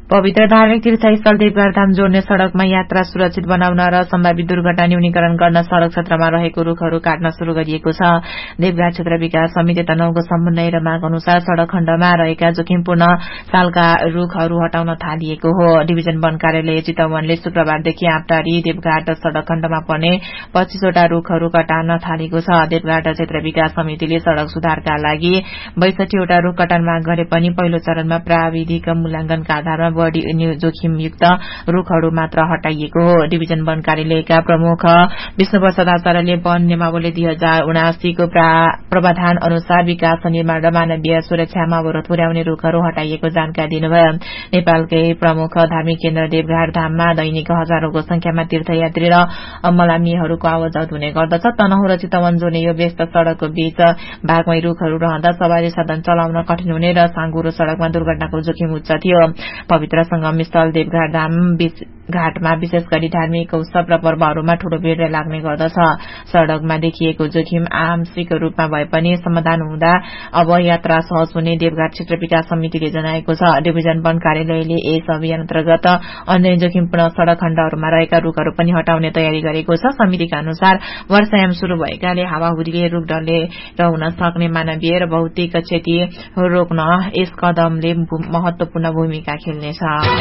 पवित्र धार्मिक तीर्थस्थल देवघर धाम जोड्ने सड़कमा यात्रा सुरक्षित बनाउन र सम्भावित दुर्घटना न्यूनीकरण गर्न सड़क क्षेत्रमा रहेको रूखहरू काट्न शुरू गरिएको छ। देवघाट क्षेत्र विकास समिति तनहुँको समन्वय र माग अनुसार सड़क खण्डमा रहेका जोखिमपूर्ण सालका रूखहरू हटाउन थालिएको हो। डिभिजन वन कार्यालय चितवनले शुक्रबारदेखि आँपटारी देवघाट सड़क खण्डमा पर्ने 25 वटा रूखहरू कटाउन थालेको छ। देवघाट क्षेत्र विकास समितिले सड़क सुधारका लागि 62 वटा रूख कटान माग गरे पनि पहिलो चरणमा प्राविधिक मूल्याङ्कनका आधारमा बढ़ी जोखिमयुक्त रूखहरू मात्र हटाइएको हो। डिभिजन वन कार्यालयका प्रमुख विष्णुप्रसाद आचार्यले वन नियमावली 2079 को प्रावधान अनुसार विकास निर्माण र मानवीय सुरक्षामा अवरोध पुर्याउने रूखहरू हटाइएको जानकारी दिनुभयो। नेपालकै प्रमुख धार्मिक केन्द्र देवघाट धाममा दैनिक हजारौंको संख्यामा तीर्थयात्री र मलामीहरूको आवाजावत हुने गर्दछ। तनहुँ र चितवन जोड्ने यो व्यस्त सड़कको बीच भागमै रूखहरू रहँदा सवारी साधन चलाउन कठिन हुने र साँघुरो सड़कमा दुर्घटनाको जोखिम उच्च थियो। पवित्र संगम स्थल देवघाट धाम घाटमा विशेष गरी धार्मिक उत्सव र पर्वहरूमा ठूलो भीड़ लाग्ने गर्दछ। सड़कमा देखिएको जोखिम आंशिक रूपमा भए पनि समाधान हुँदा अब यात्रा सहज हुने देवघाट क्षेत्र विकास समितिले जनाएको छ। डिभिजन वन कार्यालयले यस अभियान अन्तर्गत अन्य जोखिमपूर्ण सड़क खण्डहरूमा रहेका रूखहरू पनि हटाउने तयारी गरेको छ। समितिका अनुसार वर्षायाम शुरू भएकाले हावाहुरीले रूख ढलेर हुन सक्ने मानवीय र भौतिक क्षति रोक्न यस कदमले महत्वपूर्ण भूमिका खेल्नेछ।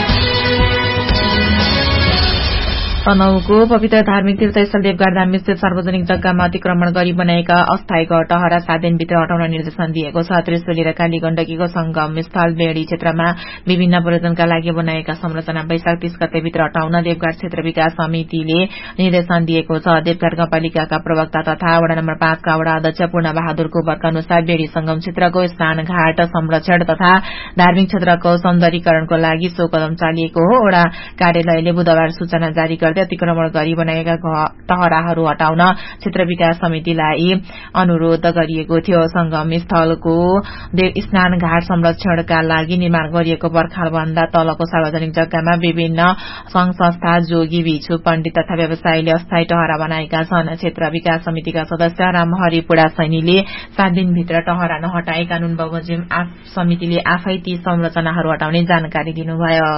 तनहुँको पवित्र धार्मिक तीर्थस्थल देवघाट धाम स्थित सार्वजनिक जग्गामा अतिक्रमण गरी बनाएका अस्थायी घर टहरा 7 दिनभित्र हटाउन निर्देशन दिएको छ। त्रिशुली र काली गण्डकीको संगम स्थल बेड़ी क्षेत्रमा विभिन्न पर्यटनका लागि बनाएका संरचना वैशाख 30 गतेभित्र हटाउन देवघाट क्षेत्र विकास समितिले निर्देशन दिएको छ। देवघाट गाउँपालिकाका प्रवक्ता तथा वडा नम्बर 5 का वडा अध्यक्ष पूर्ण बहादुर कुँवरका अनुसार बेड़ी संगम क्षेत्रको स्नानघाट संरक्षण तथा धार्मिक क्षेत्रको सौन्दर्यीकरणको लागि सो कदम चालिएको हो। वडा कार्यालयले बुधबार सूचना जारी अतिक्रमण गरी बनाएका टहराहरू हटाउन क्षेत्र विकास समितिलाई अनुरोध गरिएको थियो। संगम स्थलको स्नानघाट संरक्षणका लागि निर्माण गरिएको पर्खालभन्दा तलको सार्वजनिक जग्गामा विभिन्न संघ संस्था जोगी भिक्षु पण्डित तथा व्यवसायीले अस्थायी टहरा बनाएका छन्। क्षेत्र विकास समितिका सदस्य रामहरि पुडा सैनीले 7 दिनभित्र टहरा नहटाए कानून बमोजिम समितिले आफै ती संरचनाहरू हटाउने जानकारी दिनुभयो।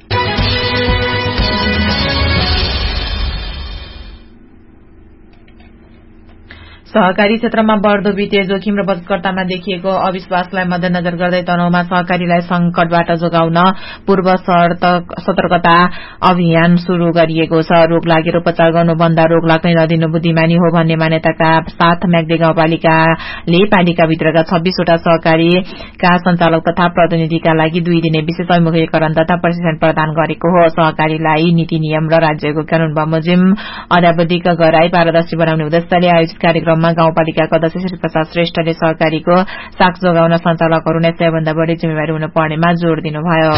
सहकारी क्षेत्रमा बढ़दो वित्तीय जोखिम र बचतकर्तामा देखिएको अविश्वासलाई मध्यनजर गर्दै तनहुँमा सहकारीलाई संकटबाट जोगाउन पूर्व सतर्कता अभियान शुरू गरिएको छ। रोग लागेर उपचार गर्नुभन्दा रोग लाग्नै नदिनु बुद्धिमानी हो भन्ने मान्यताका साथ म्याग्दी गाउँपालिकाले पालिकाभित्रका 26 वटा सहकारीका संचालक तथा प्रतिनिधिका लागि 2 दिने विशेष अभिमुखीकरण तथा प्रशिक्षण प्रदान गरेको हो। सहकारीलाई नीति नियम र राज्यको कानून बमोजिम अध्यावधिक गराई पारदर्शी बनाउने उद्देश्यले आयोजित कार्यक्रम गाउँपालिकाका अध्यक्ष श्री प्रसाद श्रेष्ठले सहकारीको साख जोगाउन सञ्चालकहरू नै सबैभन्दा बढ़ी जिम्मेवारी हुन पर्नेमा जोड़ दिनुभयो।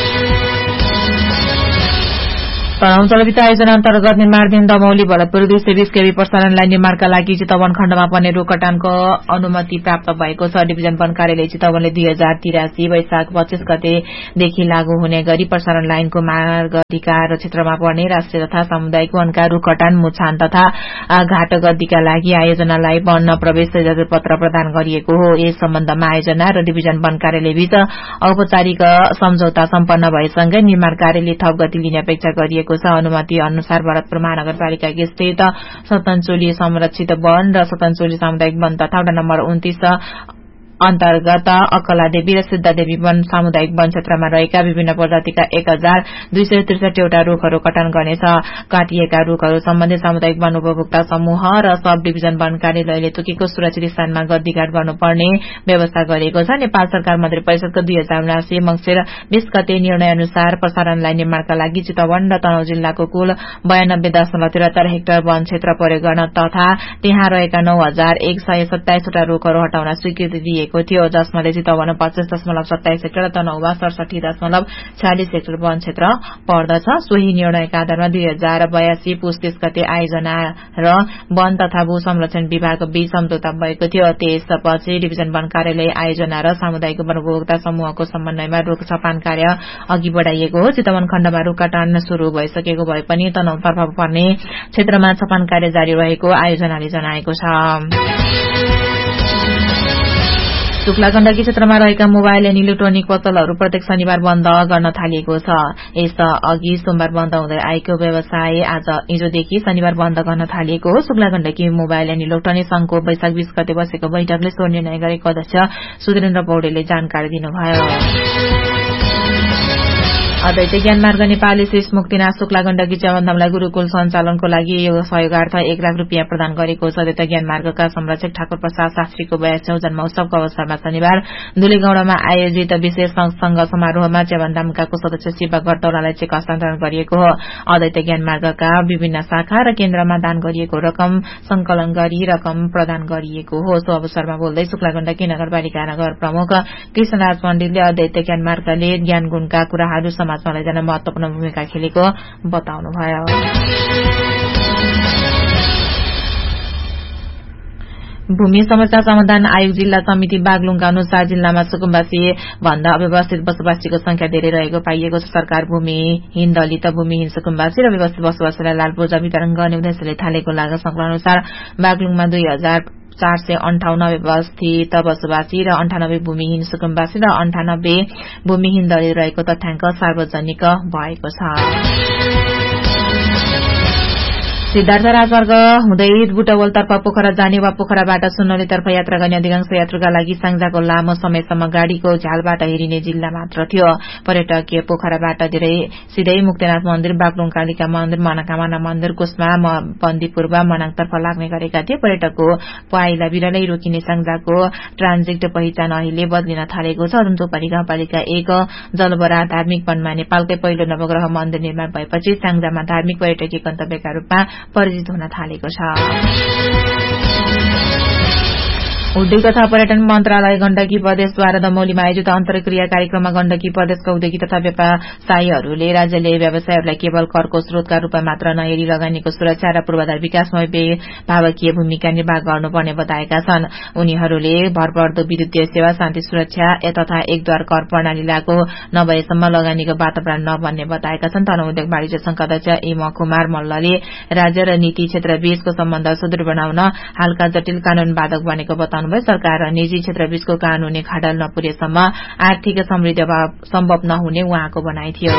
तनहुँ चलचित्र आयोजना अन्तर्गत निर्माणाधीन दमौली भरतपुर 220 केबी प्रसारण लाइन निर्माणका लागि चितवन खण्डमा पर्ने रूख कटानको अनुमति प्राप्त भएको छ। डिभिजन वन कार्यालय चितवनले 2083 वैशाख 25 गतेदेखि लागू हुने गरी प्रसारण लाइनको मार्ग अधिकार क्षेत्रमा पर्ने राष्ट्रिय तथा सामुदायिक वनका रूख कटान मुछान तथा घाट गद्दीका लागि आयोजनालाई वन प्रवेश इजाजत पत्र प्रदान गरिएको हो। यस सम्बन्धमा आयोजना र डिभिजन वन कार्यालयबीच औपचारिक सम्झौता सम्पन्न भएसँगै निर्माण कार्यले थप गति लिने अपेक्षा गरिएको छ। अनुमति अनुसार भरतपुर महानगरपालिका स्थित सतनचोली संरक्षित वन र सतनचोली सामुदायिक वन तथा वडा नम्बर 29 अन्तर्गत अक्कलादेवी र सिद्धदेवी वन सामुदायिक वन क्षेत्रमा रहेका विभिन्न प्रजातिका 1263 वटा रूखहरू कटान गर्नेछ। काटिएका रूखहरू सम्बन्धित सामुदायिक वन उपभोक्ता समूह र सब डिभिजन वन कार्यालयले तोकेको सुरक्षित स्थानमा गद्दीघाट गर्नुपर्ने व्यवस्था गरेको छ। नेपाल सरकार मन्त्री परिषदको 2079 मंसिर 20 गते निर्णय अनुसार प्रसारणलाई निर्माणका लागि चितवन र तनहुँ जिल्लाको कुल 92.73 हेक्टर वन क्षेत्र प्रयोग गर्न तथा त्यहाँ रहेका 9127 वटा रूखहरू हटाउन स्वीकृति दिएको थियो, जसमध्ये चितवन 25.27 हेक्टर र तनहुँमा 67.46 हेक्टर वन क्षेत्र पर्दछ। सोही निर्णयका आधारमा 2082 पुस 30 गते आयोजना र वन तथा भू संरक्षण विभाग बीच सम्झौता भएको थियो। त्यसपछि डिभिजन वन कार्यालय आयोजना र सामुदायिक वन उपभोक्ता समूहको समन्वयमा रुख छपान कार्य अघि बढ़ाइएको हो। चितवन खण्डमा रुख कटान शुरू भइसकेको भए पनि तनहुँतर्फ पर्ने क्षेत्रमा छपान कार्य जारी रहेको आयोजनाले जनाएको छ। शुक्ला गण्डकी क्षेत्रमा रहेका मोबाइल एन्ड इलेक्ट्रोनिक पसलहरू प्रत्येक शनिबार बन्द गर्न थालिएको छ। यस अघि सोमबार बन्द हुँदै आएको व्यवसाय आज हिजोदेखि शनिबार बन्द गर्न थालिएको हो। Shukla Gandaki mobile and electronic संघको वैशाख 20 गते बसेको बैठकले सो निर्णय गरेको अध्यक्ष सुरेन्द्र पौडेलले जानकारी दिनुभयो। अद्वैत ज्ञानमार्ग नेपाली श्री मुक्तिनाथ शुक्ला गण्डकी च्यावन्दामलाई गुरूकुल सञ्चालनको लागि सहयोगार्थ 1 लाख रुपियाँ प्रदान गरेको छ। अद्वैत ज्ञानमार्गका संरक्षक ठाकुर प्रसाद शास्त्रीको 82औं जन्मोत्सवको अवसरमा शनिबार दुलेगौडामा आयोजित विशेष संघ समारोहमा च्यावन्दामका सदस्य शिव गर्तौलालाई चेक हस्तान्तरण गरिएको हो। अद्वैत ज्ञानमार्गका विभिन्न शाखा र केन्द्रमा दान गरिएको रकम संकलन गरी रकम प्रदान गरिएको हो। सो अवसरमा बोल्दै शुक्ला गण्डकी नगरपालिका नगर प्रमुख कृष्णराज पण्डितले अद्वैत ज्ञानमार्गले ज्ञान गुणका कुराहरू समाजमा लैजान महत्वपूर्ण भूमिका खेलेको बताउनुभयो। भूमि समस्या समाधान आयोग जिल्ला समिति बागलुङका अनुसार जिल्लामा सुकुम्बासी भन्दा अव्यवस्थित बसोबासीको संख्या धेरै रहेको पाइएको छ। सरकार भूमिहीन दलित भूमिहीन सुकुम्बासी र व्यवस्थित बसोबासीलाई लाल पूर्जा वितरण गर्ने उद्देश्यले थालेको लागत संकलन अनुसार बागलुङमा 2458 व्यवस्थित बसोबासी र 98 भूमिहीन सुकुम्बासी र 98 भूमिहीन दलित रहेको तथ्याङ्क सार्वजनिक भएको छ। सिद्धार्थ राजमार्ग हुँदै बुटवलतर्फ पोखरा जाने वा पोखराबाट सुनौलीतर्फ यात्रा गर्ने अधिकांश यात्रुका लागि साङ्जाको लामो समयसम्म गाड़ीको झ्यालबाट हेरिने जिल्ला मात्र थियो। पर्यटकीय पोखराबाट सिधै मुक्तिनाथ मन्दिर, बागलुङ कालिका मन्दिर, मनोकामना मन्दिर, कुस्मा, बन्दीपूर्व, मनाङतर्फ लाग्ने गरेका थिए। पर्यटकको पाइला बिरलै रोकिने साङ्जाको ट्रान्जिट पहिचान अहिले बदलिन थालेको छ। अदमचौपारी गाउँपालिका 1 जलबरा धार्मिक वनमा नेपालकै पहिलो नवग्रह मन्दिर निर्माण भएपछि साङ्जामा धार्मिक पर्यटकीय गन्तव्यका रूपमा परिचित हुन थालेको छ। उद्योग तथा पर्यटन मन्त्रालय गण्डकी प्रदेशद्वारा दमौलीमा आयोजित अन्तर्क्रिया कार्यक्रममा गण्डकी प्रदेशका उद्योगी तथा व्यवसायीहरूले राज्यले व्यवसायहरूलाई केवल करको स्रोतका रूपमा मात्र नहेरी लगानीको सुरक्षा र पूर्वाधार विकासमा भावकीय भूमिका निर्वाह गर्नुपर्ने बताएका छन्। उनीहरूले भरपर्दो विद्युतीय सेवा, शान्ति सुरक्षा तथा एकद्वार कर प्रणाली लागू नभएसम्म लगानीको वातावरण नबन्ने बताएका छन्। तन उद्योग वाणिज्य संघका अध्यक्ष एम कुमार मल्लले राज्य र नीति क्षेत्र बीचको सम्बन्ध सुदृढ बनाउन हालका जटिल कानून बाधक बनेको बताउनु। सरकार र निजी क्षेत्र बीचको कानूनी खाडल नपुरेसम्म आर्थिक समृद्धि सम्भव नहुने उहाँको भनाइ थियो।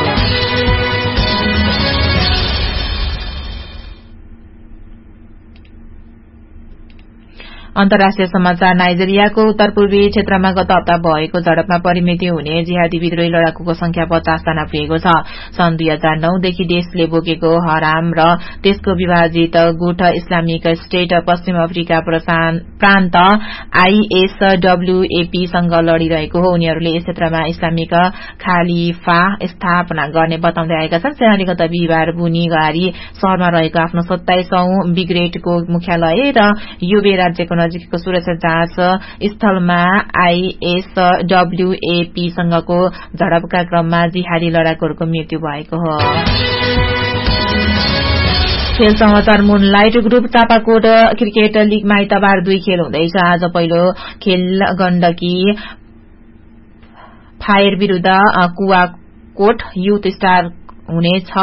अन्तर्राष्ट्रिय समाचार। नाइजेरियाको उत्तरपूर्वी क्षेत्रमा गत हप्ता भएको झडपमा परिमित हुने जिहादी विद्रोही लडाकुको संख्या 50 जना पुगेको छ। सन् 2009 देखि देशले बोकेको हराम र त्यसको विभाजित गुट इस्लामिक स्टेट पश्चिम अफ्रिका प्रान्त ISWAP सँग लड़िरहेको हो। उनीहरूले यस क्षेत्रमा इस्लामिक खालिफा स्थापना गर्ने बताउँदै आएका छन्। सेनाले गत बिहिबार बुनिगारी शहरमा रहेको आफ्नो 27औं ब्रिगेडको मुख्यालय र युबे राज्यको नजिकको सुरक्षा जाँच स्थलमा ISWAP सँगको झडपका क्रममा जिहादी लडाकुहरूको मृत्यु भएको हो। खेल समाचार। मूनलाइट ग्रुप चापाकोट क्रिकेट लीगमा आइतबार 2 खेल हुँदैछ। आज पहिलो खेल गण्डकी फायर विरूद्ध कुवाकोट युथ स्टार हुनेछ।